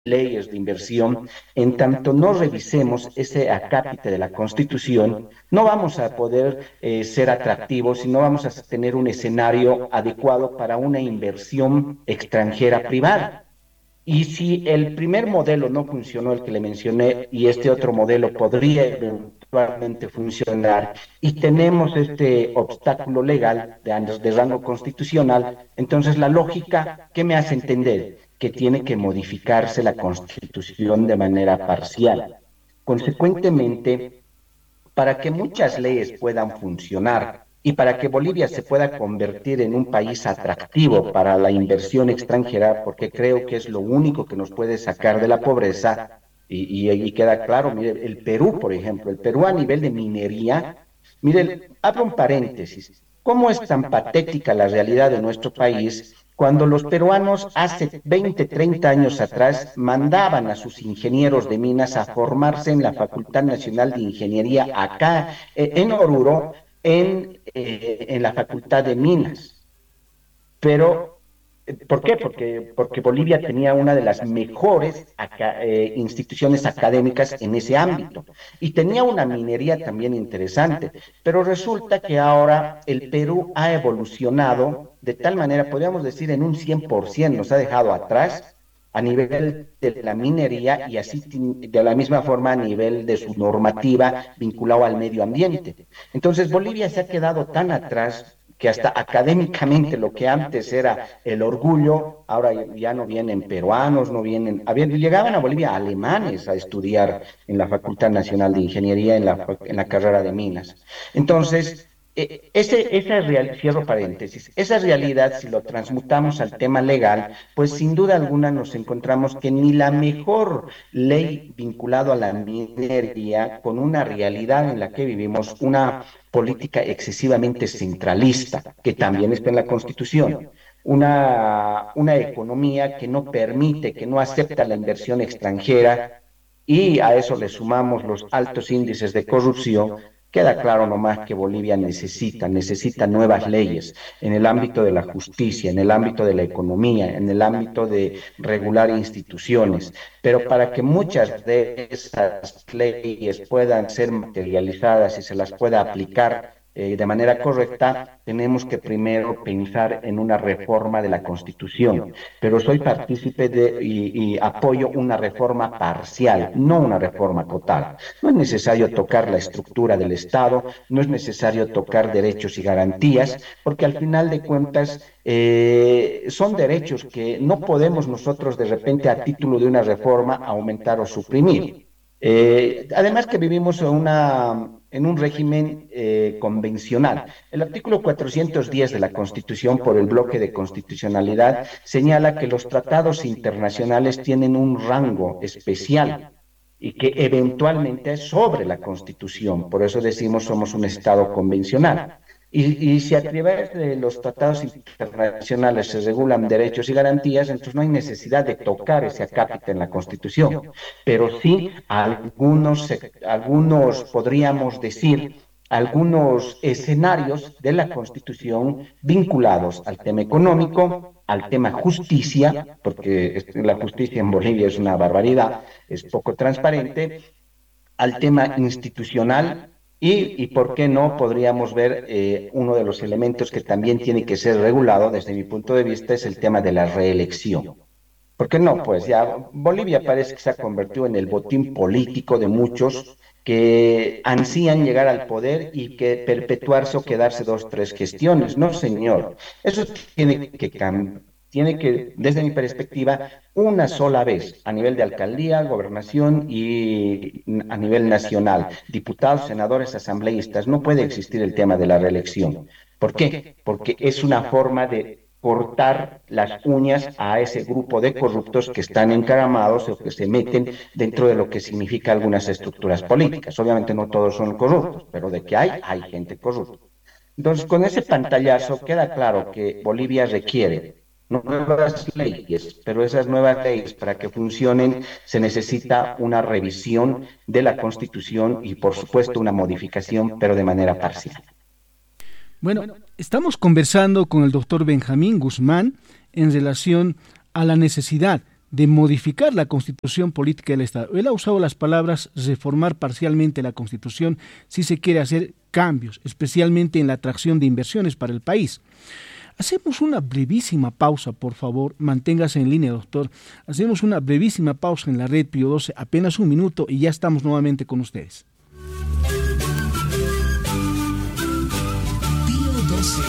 leyes de inversión, en tanto no revisemos ese acápite de la Constitución, no vamos a poder ser atractivos y no vamos a tener un escenario adecuado para una inversión extranjera privada. Y si el primer modelo no funcionó, el que le mencioné, y este otro modelo podría eventualmente funcionar, y tenemos este obstáculo legal de rango constitucional, entonces la lógica, ¿qué me hace entender? Que tiene que modificarse la constitución de manera parcial. Consecuentemente, para que muchas leyes puedan funcionar y para que Bolivia se pueda convertir en un país atractivo para la inversión extranjera, porque creo que es lo único que nos puede sacar de la pobreza, y queda claro, mire, el Perú, por ejemplo, el Perú a nivel de minería, mire, abro un paréntesis, ¿cómo es tan patética la realidad de nuestro país cuando los peruanos hace 20, 30 años atrás mandaban a sus ingenieros de minas a formarse en la Facultad Nacional de Ingeniería acá en Oruro, en la Facultad de Minas? Pero, ¿por qué? Porque Bolivia tenía una de las mejores instituciones académicas en ese ámbito y tenía una minería también interesante, pero resulta que ahora el Perú ha evolucionado de tal manera, podríamos decir, en un 100%, nos ha dejado atrás a nivel de la minería y así de la misma forma a nivel de su normativa vinculado al medio ambiente. Entonces Bolivia se ha quedado tan atrás que hasta académicamente lo que antes era el orgullo, ahora ya no vienen peruanos, no vienen, llegaban a Bolivia alemanes a estudiar en la Facultad Nacional de Ingeniería en la carrera de minas. Entonces, cierro paréntesis, esa realidad, si lo transmutamos al tema legal, pues sin duda alguna nos encontramos que ni la mejor ley vinculado a la minería, con una realidad en la que vivimos, una política excesivamente centralista, que también está en la Constitución, una economía que no permite, que no acepta la inversión extranjera, y a eso le sumamos los altos índices de corrupción. Queda claro nomás que Bolivia necesita nuevas leyes en el ámbito de la justicia, en el ámbito de la economía, en el ámbito de regular instituciones. Pero para que muchas de esas leyes puedan ser materializadas y se las pueda aplicar de manera correcta, tenemos que primero pensar en una reforma de la Constitución. Pero soy partícipe y apoyo una reforma parcial, no una reforma total. No es necesario tocar la estructura del Estado, no es necesario tocar derechos y garantías, porque al final de cuentas son derechos que no podemos nosotros de repente a título de una reforma aumentar o suprimir. Además que vivimos en un régimen convencional. El artículo 410 de la Constitución, por el bloque de constitucionalidad, señala que los tratados internacionales tienen un rango especial y que eventualmente es sobre la Constitución. Por eso decimos somos un Estado convencional. Y si a través de los tratados internacionales se regulan derechos y garantías, entonces no hay necesidad de tocar ese acápite en la Constitución. Pero sí algunos podríamos decir, algunos escenarios de la Constitución vinculados al tema económico, al tema justicia, porque la justicia en Bolivia es una barbaridad, es poco transparente, al tema institucional ¿por qué no podríamos ver uno de los elementos que también tiene que ser regulado desde mi punto de vista es el tema de la reelección? ¿Por qué no? Pues ya Bolivia parece que se ha convertido en el botín político de muchos que ansían llegar al poder y que perpetuarse o quedarse dos, tres gestiones. No, señor. Eso tiene que cambiar. Tiene que, desde mi perspectiva, una sola vez, a nivel de alcaldía, gobernación y a nivel nacional, diputados, senadores, asambleístas, no puede existir el tema de la reelección. ¿Por qué? Porque es una forma de cortar las uñas a ese grupo de corruptos que están encaramados o que se meten dentro de lo que significa algunas estructuras políticas. Obviamente no todos son corruptos, pero de que hay gente corrupta. Entonces, con ese pantallazo queda claro que Bolivia requiere nuevas leyes, pero esas nuevas leyes para que funcionen se necesita una revisión de la Constitución y, por supuesto, una modificación, pero de manera parcial. Bueno, estamos conversando con el doctor Benjamín Guzmán en relación a la necesidad de modificar la constitución política del Estado. Él ha usado las palabras reformar parcialmente la constitución si se quiere hacer cambios, especialmente en la atracción de inversiones para el país. Hacemos una brevísima pausa, por favor, manténgase en línea, doctor. Hacemos una brevísima pausa en la red Pío 12, apenas un minuto y ya estamos nuevamente con ustedes. Pío 12.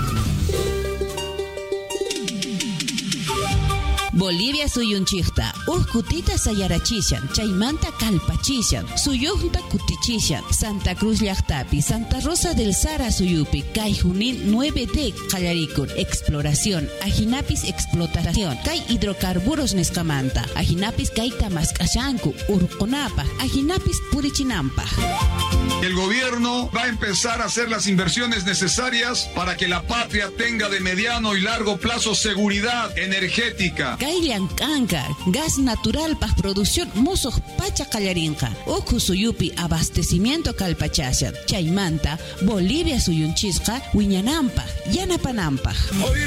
Bolivia suyunchikta, kutita sayarachishan, chaymanta kalpachishan, suyunta kutichishan, Santa Cruz llaqtapi, Santa Rosa del Sara suyupi, kay junin 9D qallarikun, exploración, ajinapis explotación, kay hidrocarburos neskamanta, ajinapis kay tamaskashanku, urqunapa, ajinapis purichinampa. El gobierno va a empezar a hacer las inversiones necesarias para que la patria tenga de mediano y largo plazo seguridad energética. Kaillankanka, gas natural para producción mosoj pacha qallarinqa, uku suyupi abastecimiento kalpachashan, chaymanta Bolivia suyunchisqa wiñanampa, yanapanampa. Hoy